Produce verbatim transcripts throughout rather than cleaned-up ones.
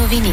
новини.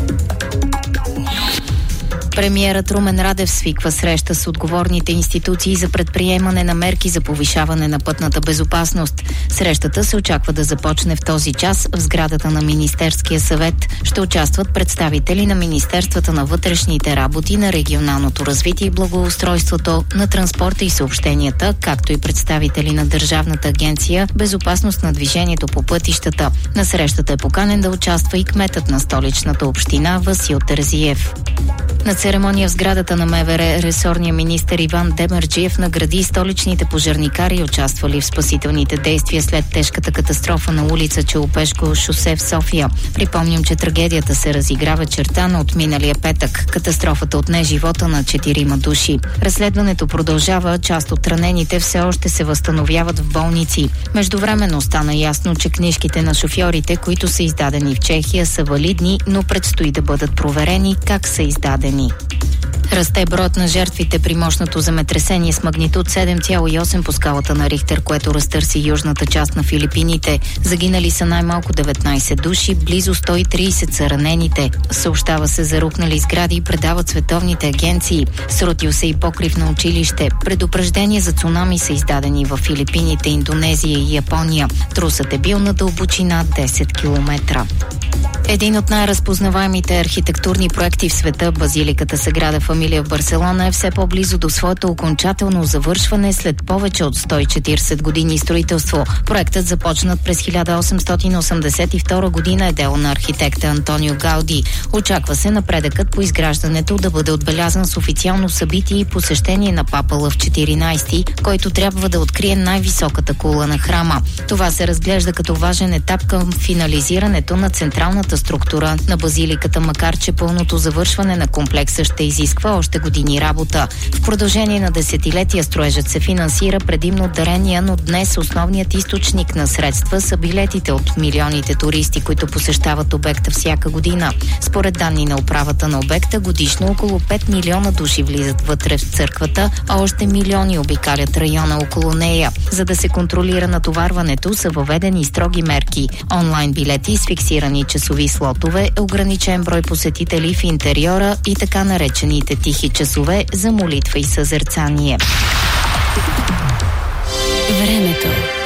Премиерът Румен Радев свиква среща с отговорните институции за предприемане на мерки за повишаване на пътната безопасност. Срещата се очаква да започне в този час в сградата на Министерския съвет. Ще участват представители на Министерствата на вътрешните работи, на регионалното развитие и благоустройството, на транспорта и съобщенията, както и представители на Държавната агенция безопасност на движението по пътищата. На срещата е поканен да участва и кметът на столичната община Васил Терзиев. На церемония в сградата на МВР ресорният министър Иван Демерджиев награди столичните пожарникари, участвали в спасителните действия след тежката катастрофа на улица Челопешко шосе в София. Припомням, че трагедията се разиграва чертана от миналия петък. Катастрофата отне живота на четирима души. Разследването продължава, част от ранените все още се възстановяват в болници. Междувременно стана ясно, че книжките на шофьорите, които са издадени в Чехия, са валидни, но предстои да бъдат проверени как са издадени. Расте броят на жертвите при мощното земетресение с магнитуд седем цяло и осем по скалата на Рихтер, което разтърси южната част на Филипините. Загинали са най-малко деветнайсет души, близо сто и трийсет са ранените. Съобщава се за рухнали сгради и предават световните агенции. Срутил се и покрив на училище. Предупреждения за цунами са издадени в Филипините, Индонезия и Япония. Трусът е бил на дълбочина десет километра. Един от най-разпознаваемите архитектурни проекти в света, базиликата Саграда Фамилия в Барселона, е все по-близо до своето окончателно завършване след повече от сто и четирийсет години строителство. Проектът, започнат през хиляда осемстотин осемдесет и втора година, е дело на архитекта Антонио Гауди. Очаква се напредъкът по изграждането да бъде отбелязан с официално събитие и посещение на папа Лъв четиринайсети, който трябва да открие най-високата кула на храма. Това се разглежда като важен етап към финализирането на централната структура на базиликата, макар че пълното завършване на комплекса ще изисква още години работа. В продължение на десетилетия строежът се финансира предимно от дарения, но днес основният източник на средства са билетите от милионите туристи, които посещават обекта всяка година. Според данни на управата на обекта, годишно около пет милиона души влизат вътре в църквата, а още милиони обикалят района около нея. За да се контролира натоварването, са въведени строги мерки. Онлайн билети с фиксирани часови слотове, ограничен брой посетители в интериора и така наречените тихи часове за молитва и съзерцание. Времето.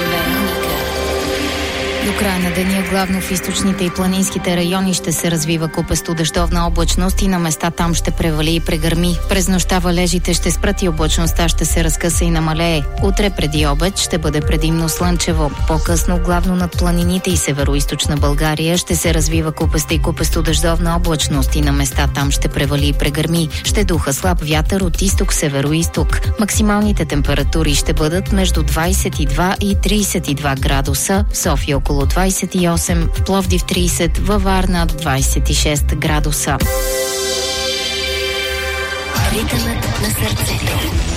До края на деня главно в източните и планинските райони ще се развива купесто дъждовна облачност и на места там ще превали и прегърми. През нощта валежите ще спрат и облачността ще се разкъса и намалее. Утре преди обед ще бъде предимно слънчево. По-късно главно над планините и североизточна България ще се развива купеста и купесто дъждовна облачност и на места там ще превали и прегърми. Ще духа слаб вятър от изток-североизток. Максималните температури ще бъдат между двайсет и два и трийсет и два градуса, в София около двайсет и осем, в Пловдив трийсет, във Варна двайсет и шест градуса. Ритъмът на сърцето.